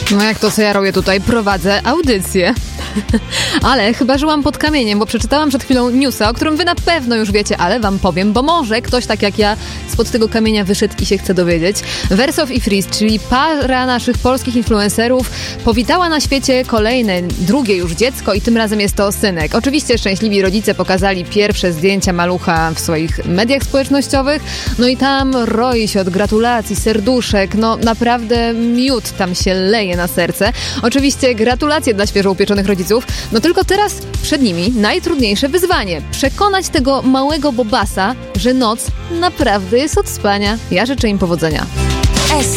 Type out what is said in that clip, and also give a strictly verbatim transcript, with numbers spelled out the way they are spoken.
No jak to, co ja robię tutaj? Prowadzę audycję. Ale chyba żyłam pod kamieniem, bo przeczytałam przed chwilą newsa, o którym wy na pewno już wiecie, ale wam powiem, bo może ktoś tak jak ja spod tego kamienia wyszedł i się chce dowiedzieć. Wersow i Freeze, czyli para naszych polskich influencerów, powitała na świecie kolejne, drugie już dziecko i tym razem jest to synek. Oczywiście szczęśliwi rodzice pokazali pierwsze zdjęcia malucha w swoich mediach społecznościowych, no i tam roi się od gratulacji, serduszek, no naprawdę miód tam się leje na serce. Oczywiście gratulacje dla świeżo upieczonych rodziców, no tylko teraz przed nimi najtrudniejsze wyzwanie. Przekonać tego małego bobasa, że noc naprawdę jest od spania. Ja życzę im powodzenia.